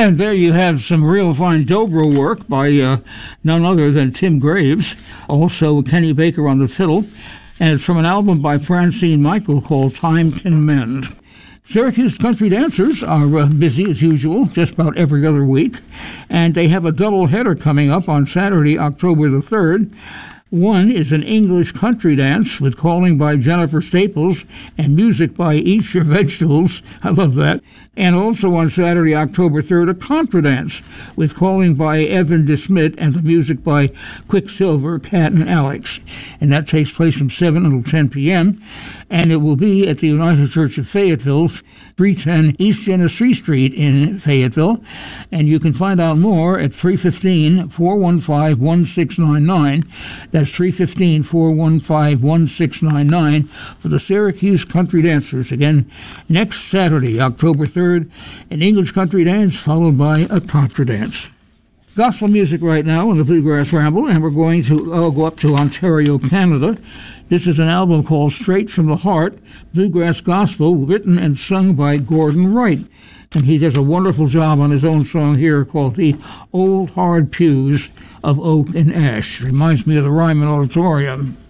And there you have some real fine dobro work by none other than Tim Graves, also Kenny Baker on the fiddle, and it's from an album by Francine Michael called Time Can Mend. Syracuse Country Dancers are busy as usual, just about every other week, and they have a double header coming up on Saturday, October the 3rd. One is an English country dance with calling by Jennifer Staples and music by Eat Your Vegetables. I love that. And also on Saturday, October 3rd, a contra dance with calling by Evan DeSmit and the music by Quicksilver, Cat and Alex. And that takes place from 7 until 10 p.m. And it will be at the United Church of Fayetteville, 310 East Genesee Street in Fayetteville. And you can find out more at 315-415-1699. That's 315-415-1699 for the Syracuse Country Dancers. Again, next Saturday, October 3rd, an English country dance followed by a contra dance. Gospel music right now on the Bluegrass Ramble, and we're going to go up to Ontario, Canada. This is an album called Straight from the Heart, Bluegrass Gospel, written and sung by Gordon Wright. And he does a wonderful job on his own song here called The Old Hard Pews of Oak and Ash. Reminds me of the Ryman Auditorium.